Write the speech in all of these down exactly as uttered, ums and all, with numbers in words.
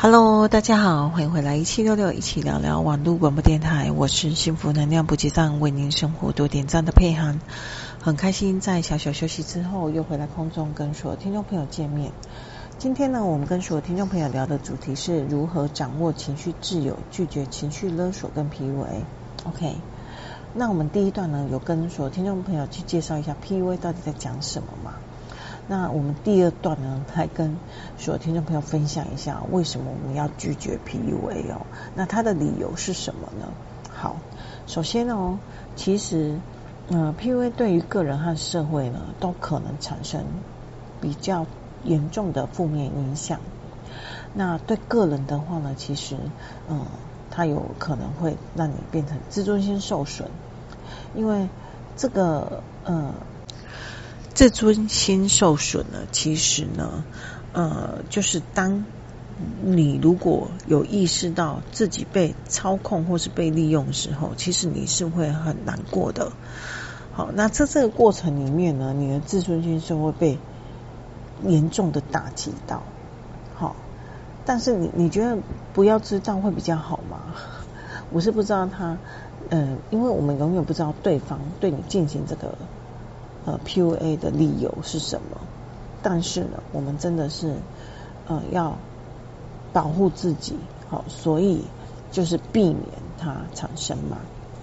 Hello， 大家好，欢迎回来一七六六一起聊聊网络广播电台，我是幸福能量补给站，为您生活多点赞的佩涵。很开心在小小休息之后又回来空中跟所有听众朋友见面。今天呢，我们跟所有听众朋友聊的主题是如何掌握情绪自由，拒绝情绪勒索跟 P U A。 OK， 那我们第一段呢，有跟所有听众朋友去介绍一下 P U A 到底在讲什么嘛。那我们第二段呢，来跟所有听众朋友分享一下为什么我们要拒绝 P U A 哦。那它的理由是什么呢？好，首先哦，其实呃 P U A 对于个人和社会呢，都可能产生比较严重的负面影响。那对个人的话呢，其实嗯、呃，它有可能会让你变成自尊心受损，因为这个呃。自尊心受损呢，其实呢，呃，就是当你如果有意识到自己被操控或是被利用的时候，其实你是会很难过的。好，那在这个过程里面呢，你的自尊心是会被严重的打击到。好，但是你你觉得不要知道会比较好吗？我是不知道他，呃，因为我们永远不知道对方对你进行这个。呃 P U A 的理由是什么？但是呢，我们真的是呃要保护自己，好，所以就是避免它产生嘛。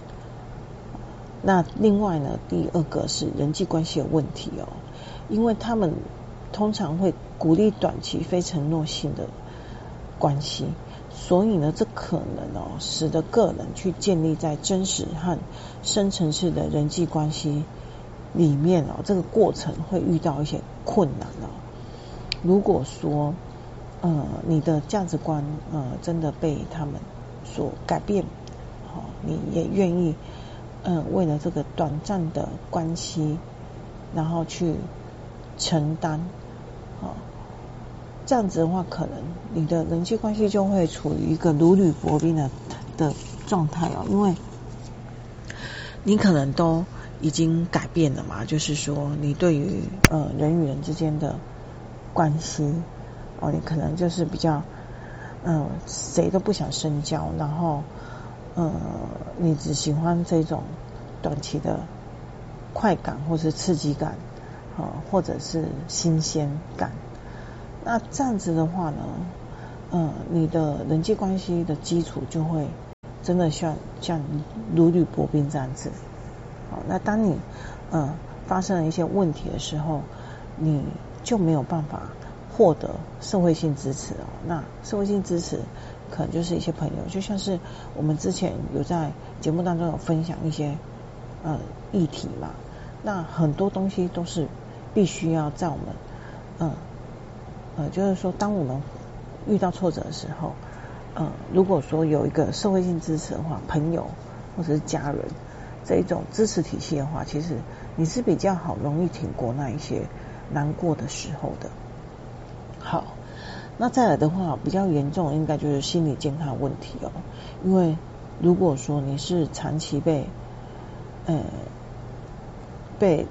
那另外呢，第二个是人际关系的问题哦，因为他们通常会鼓励短期非承诺性的关系，所以呢，这可能哦使得个人去建立在真实和深层次的人际关系里面哦，这个过程会遇到一些困难哦。如果说呃你的价值观呃真的被他们所改变，好、哦，你也愿意呃为了这个短暂的关系，然后去承担，好、哦，这样子的话，可能你的人际关系就会处于一个如履薄冰的的状态哦，因为你可能都已经改变了嘛，就是说你对于呃人与人之间的关系哦，你可能就是比较嗯、呃、谁都不想深交，然后呃你只喜欢这种短期的快感或是刺激感，哦，或者是新鲜感。那这样子的话呢，呃你的人际关系的基础就会真的像像如履薄冰这样子。好，那当你呃发生了一些问题的时候，你就没有办法获得社会性支持哦。那社会性支持可能就是一些朋友，就像是我们之前有在节目当中有分享一些呃议题嘛。那很多东西都是必须要在我们呃呃，就是说当我们遇到挫折的时候，呃，如果说有一个社会性支持的话，朋友或者是家人。这一种支持体系的话，其实你是比较好容易挺过那一些难过的时候的。好，那再来的话，比较严重应该就是心理健康问题哦。因为如果说你是长期被呃被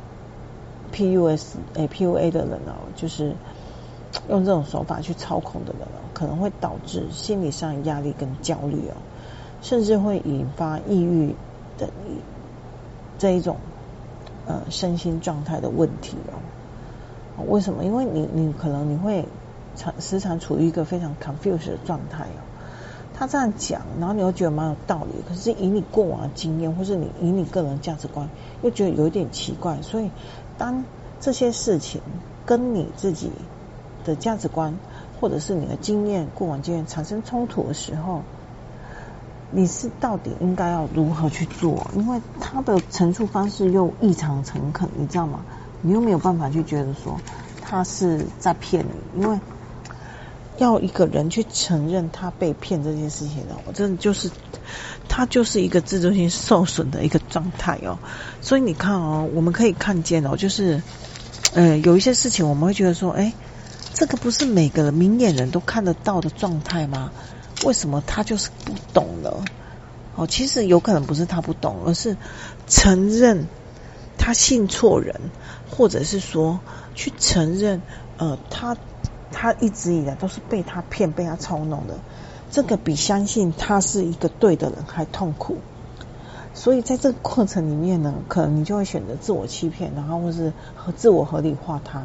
P U S 诶 P U A 的人哦，就是用这种手法去操控的人哦，可能会导致心理上压力跟焦虑哦，甚至会引发抑郁的这一种呃身心状态的问题哦。为什么？因为你你可能你会常时常处于一个非常 confused 的状态哦。他这样讲，然后你又觉得蛮有道理，可是以你过往的经验，或是你以你个人价值观，又觉得有一点奇怪。所以当这些事情跟你自己的价值观，或者是你的经验过往经验产生冲突的时候，你是到底应该要如何去做？因为他的陈述方式又异常诚恳，你知道吗？你又没有办法去觉得说他是在骗你，因为要一个人去承认他被骗这件事情呢，我真的就是他就是一个自尊心受损的一个状态哦。所以你看哦，我们可以看见哦，就是呃有一些事情我们会觉得说，哎，这个不是每个人明眼人都看得到的状态吗？为什么他就是不懂呢？哦，其实有可能不是他不懂，而是承认他信错人，或者是说去承认呃他他一直以来都是被他骗、被他操弄的，这个比相信他是一个对的人还痛苦。所以在这个过程里面呢，可能你就会选择自我欺骗，然后或是和自我合理化它，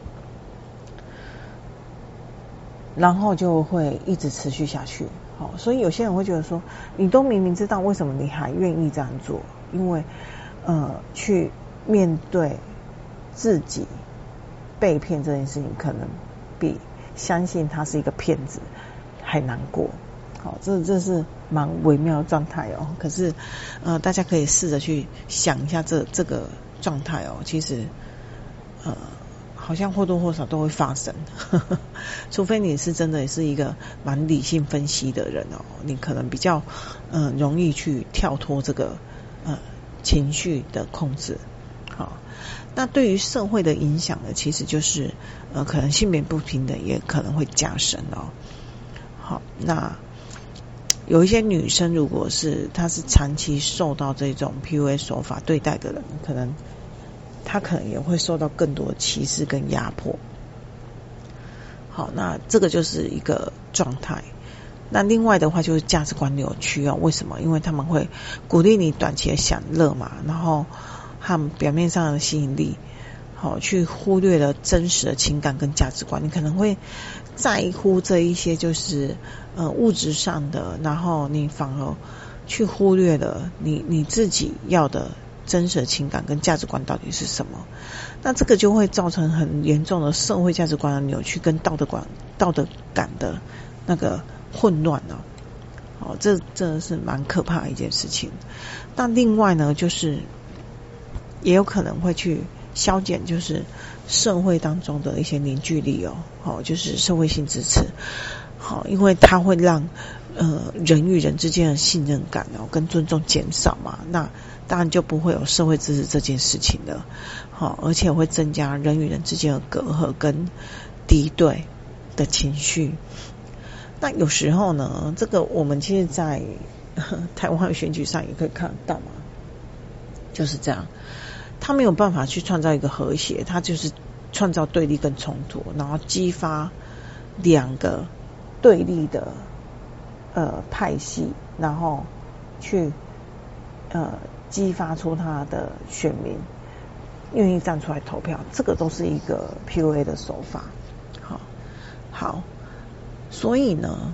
然后就会一直持续下去。好，所以有些人会觉得说，你都明明知道，为什么你还愿意这样做？因为呃，去面对自己被骗这件事情，可能比相信他是一个骗子还难过。好，这这是蛮微妙的状态哦。可是，呃，大家可以试着去想一下这这个状态哦。其实，呃，好像或多或少都会发生，呵呵，除非你是真的是一个蛮理性分析的人哦，你可能比较呃容易去跳脱这个呃情绪的控制。好，那对于社会的影响呢，其实就是呃可能性别不平等也可能会加深哦。好，那有一些女生，如果是她是长期受到这种 P U A 手法对待的人，可能她可能也会受到更多的歧视跟压迫。好，那这个就是一个状态。那另外的话就是价值观扭曲哦，为什么？因为他们会鼓励你短期的享乐嘛，然后和表面上的吸引力，好，去忽略了真实的情感跟价值观。你可能会在乎这一些就是呃物质上的，然后你反而去忽略了你你自己要的真实的情感跟价值观到底是什么。那这个就会造成很严重的社会价值观的扭曲跟道德观道德感的那个混乱哦。哦，这真的是蛮可怕的一件事情。那另外呢，就是也有可能会去消减就是社会当中的一些凝聚力哦，好，就是社会性支持，好，因为它会让呃人与人之间的信任感哦跟尊重减少嘛，那当然就不会有社会支持这件事情了，好，而且会增加人与人之间的隔阂跟敌对的情绪。那有时候呢，这个我们其实在台湾选举上也可以看得到嘛，就是这样。他没有办法去创造一个和谐，他就是创造对立跟冲突，然后激发两个对立的呃派系，然后去呃激发出他的选民愿意站出来投票，这个都是一个 P U A 的手法。好，好，所以呢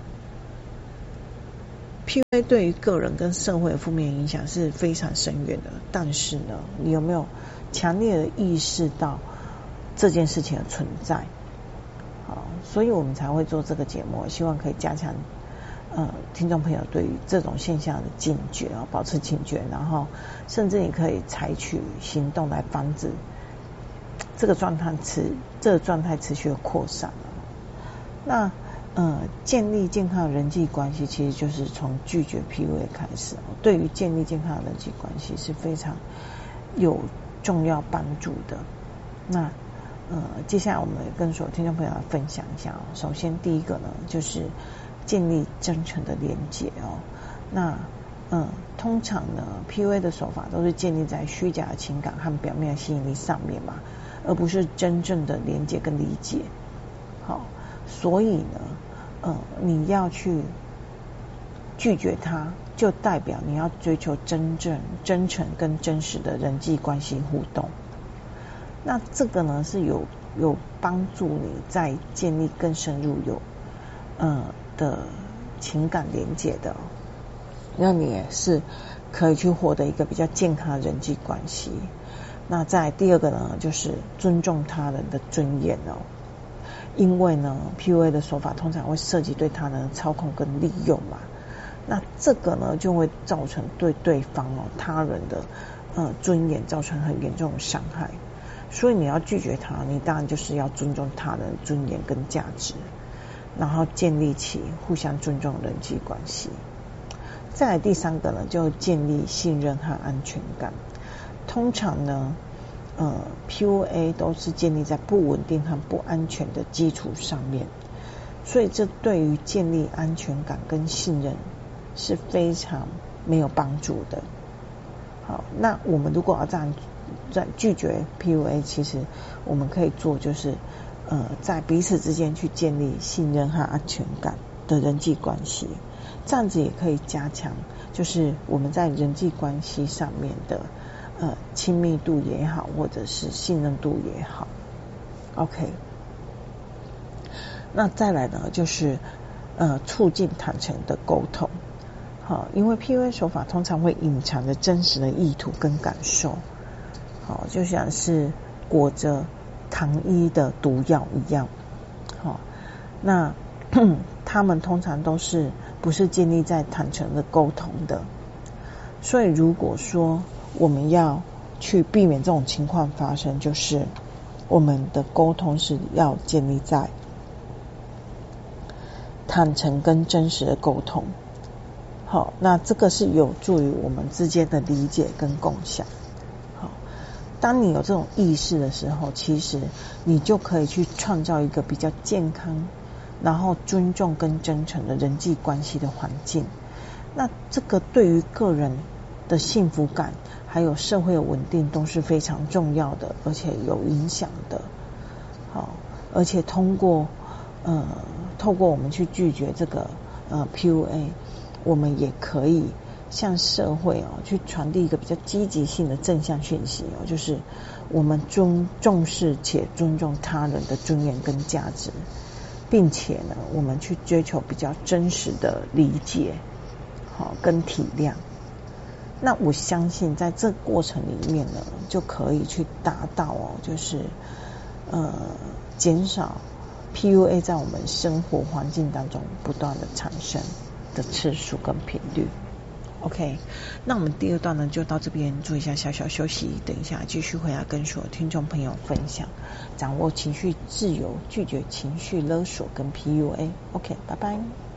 P U A 对于个人跟社会的负面影响是非常深远的，但是呢，你有没有强烈的意识到这件事情的存在？好，所以我们才会做这个节目，希望可以加强呃听众朋友对于这种现象的警觉啊，保持警觉，然后甚至你可以采取行动来防止这个状态持这个状态持续的扩散。那呃，建立健康的人际关系，其实就是从拒绝 P U A 开始。对于建立健康的人际关系是非常有重要帮助的。那呃，接下来我们跟所有听众朋友来分享一下哦。首先第一个呢，就是建立真诚的连结哦。那嗯、呃，通常呢 P U A 的手法都是建立在虚假的情感和表面的吸引力上面嘛，而不是真正的连结跟理解。好。所以呢，呃，你要去拒绝它，就代表你要追求真正、真诚跟真实的人际关系互动。那这个呢，是有有帮助你在建立更深入有呃的情感连结的，让你也是可以去获得一个比较健康的人际关系。那再第二个呢，就是尊重他人的尊严哦。因为呢 P U A 的手法通常会涉及对他人的操控跟利用嘛，那这个呢就会造成对对方哦他人的呃尊严造成很严重的伤害，所以你要拒绝他，你当然就是要尊重他人的尊严跟价值，然后建立起互相尊重的人际关系。再来第三个呢，就建立信任和安全感。通常呢呃 P U A 都是建立在不稳定和不安全的基础上面，所以这对于建立安全感跟信任是非常没有帮助的。好，那我们如果要这样在拒绝 P U A， 其实我们可以做就是呃在彼此之间去建立信任和安全感的人际关系，这样子也可以加强就是我们在人际关系上面的呃亲密度也好，或者是信任度也好。 OK， 那再来呢就是呃促进坦诚的沟通。好，因为 P U A 手法通常会隐藏着真实的意图跟感受，好，就像是裹着糖衣的毒药一样。好，那他们通常都是不是建立在坦诚的沟通的，所以如果说我们要去避免这种情况发生，就是我们的沟通是要建立在坦诚跟真实的沟通。好，那这个是有助于我们之间的理解跟共享。好，当你有这种意识的时候，其实你就可以去创造一个比较健康，然后尊重跟真诚的人际关系的环境。那这个对于个人的幸福感，还有社会的稳定都是非常重要的，而且有影响的。好，而且通过呃，透过我们去拒绝这个呃 P U A。我们也可以向社会哦去传递一个比较积极性的正向讯息哦，就是我们重重视且尊重他人的尊严跟价值，并且呢，我们去追求比较真实的理解，好跟体谅。那我相信在这过程里面呢，就可以去达到哦，就是呃减少 P U A 在我们生活环境当中不断的产生的次数跟频率。 OK， 那我们第二段呢就到这边做一下小小休息，等一下继续回来跟所有听众朋友分享掌握情绪自由，拒绝情绪勒索跟 P U A。 OK， 拜拜。